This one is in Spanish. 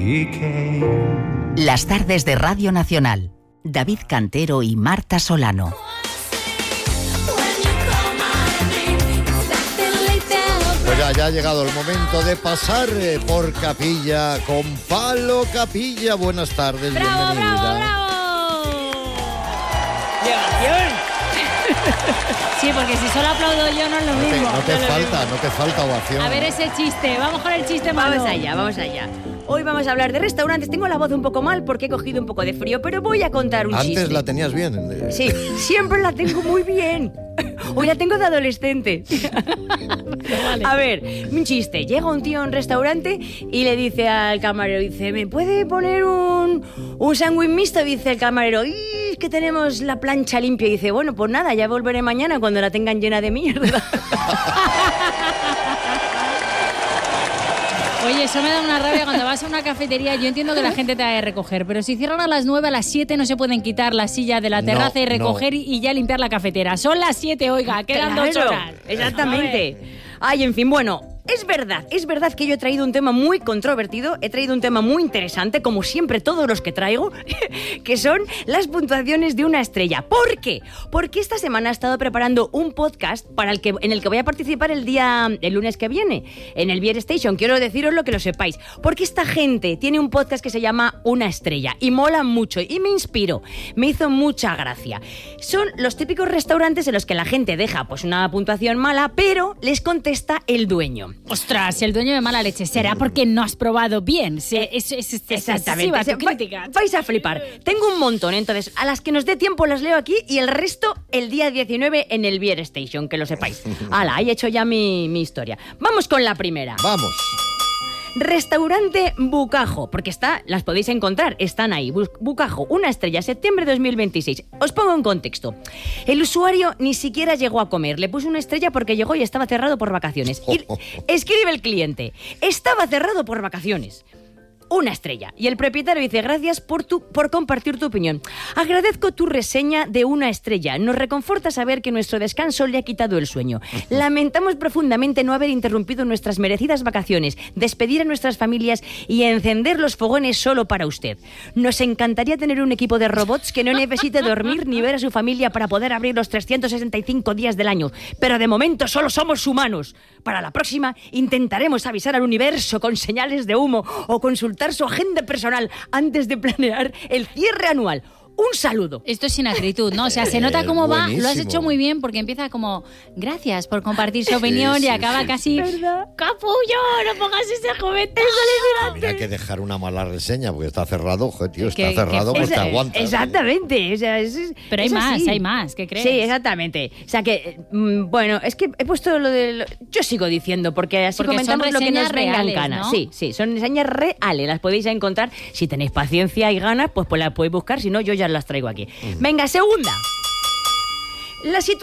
Las tardes de Radio Nacional. David Cantero y Marta Solano. Pues ya ha llegado el momento de pasar por Capilla con Palo Capilla. Buenas tardes, ¡Bravo, bienvenida. bravo, bravo! ¡Llevación! Sí, porque si solo aplaudo yo no es lo mismo. No te falta ovación. A ver ese chiste, vamos con el chiste malo. Vamos allá. Hoy vamos a hablar de restaurantes. Tengo la voz un poco mal porque he cogido un poco de frío, pero voy a contar un chiste. Antes la tenías bien. Sí, siempre la tengo muy bien. Hoy la tengo de adolescente. Vale. A ver, un chiste. Llega un tío a un restaurante y le dice al camarero, dice, ¿me puede poner un sándwich mixto? Dice el camarero, es que tenemos la plancha limpia. Y dice, bueno, pues nada, ya volveré mañana cuando la tengan llena de mierda. Oye, eso me da una rabia cuando vas a una cafetería. Yo entiendo que la gente te va a recoger, pero si cierran a las 9, a las 7 no se pueden quitar la silla de la terraza y recoger y ya limpiar la cafetera. Son las 7, oiga, quedan 2 horas. Exactamente. Ay, en fin, bueno, es verdad que yo he traído un tema muy controvertido, he traído un tema muy interesante, como siempre todos los que traigo, que son las puntuaciones de una estrella. ¿Por qué? Porque esta semana he estado preparando un podcast en el que voy a participar el lunes que viene, en el Beer Station. Quiero deciroslo, que lo sepáis, porque esta gente tiene un podcast que se llama Una Estrella y mola mucho y me inspiró, me hizo mucha gracia. Son los típicos restaurantes en los que la gente deja pues una puntuación mala, pero les contesta el dueño. Ostras, el dueño de mala leche. ¿Será porque no has probado bien? Exactamente. Tu crítica. Vais a flipar. Tengo un montón, entonces, a las que nos dé tiempo las leo aquí y el resto el día 19 en el Beer Station, que lo sepáis. Hala, he hecho ya mi historia. Vamos con la primera. Vamos. Restaurante Bucajo, porque las podéis encontrar, están ahí. Bucajo, Una Estrella, septiembre de 2026. Os pongo en contexto. El usuario ni siquiera llegó a comer, le puso una estrella porque llegó y estaba cerrado por vacaciones. Y escribe el cliente, estaba cerrado por vacaciones. Una estrella. Y el propietario dice, gracias por compartir tu opinión. Agradezco tu reseña de una estrella. Nos reconforta saber que nuestro descanso le ha quitado el sueño. Lamentamos profundamente no haber interrumpido nuestras merecidas vacaciones, despedir a nuestras familias y encender los fogones solo para usted. Nos encantaría tener un equipo de robots que no necesite dormir ni ver a su familia para poder abrir los 365 días del año. Pero de momento solo somos humanos. Para la próxima intentaremos avisar al universo con señales de humo o consultar su agenda personal antes de planear el cierre anual. Un saludo. Esto es sin acritud, ¿no? O sea, se nota cómo va. Buenísimo. Lo has hecho muy bien porque empieza como gracias por compartir su opinión y acaba casi capullo, no pongas ese comentario. Mira que dejar una mala reseña porque está cerrado, tío, está cerrado, pues te aguantas. Exactamente. O sea, pero hay más, ¿qué crees? Sí, exactamente. O sea que, bueno, es que he puesto lo de... Yo sigo diciendo, porque así comentamos lo que nos venga en gana. ¿No? Sí, son reseñas reales. Las podéis encontrar. Si tenéis paciencia y ganas, pues las podéis buscar. Si no, yo ya las traigo aquí. Venga, segunda. La situación